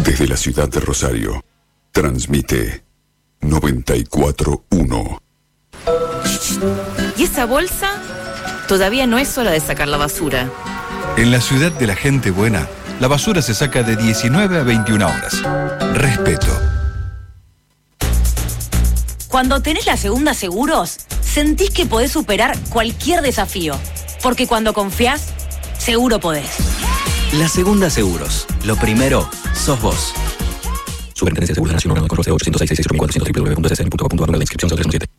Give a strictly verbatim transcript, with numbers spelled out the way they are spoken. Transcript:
Desde la ciudad de Rosario, transmite noventa y cuatro uno. ¿Y esa bolsa? Todavía no es hora de sacar la basura. En la ciudad de la gente buena, la basura se saca de diecinueve a veintiuna horas. Respeto. Cuando tenés la Segunda Seguros, sentís que podés superar cualquier desafío. Porque cuando confiás, seguro podés. La Segunda Seguros. Lo primero, sos vos. Superintendencia de Seguros de la Nación, número de correo ochocientos seis seis seis cero mil cuatrocientos, doble u doble u doble u punto s n punto gov punto a r, la inscripción cero tres uno siete.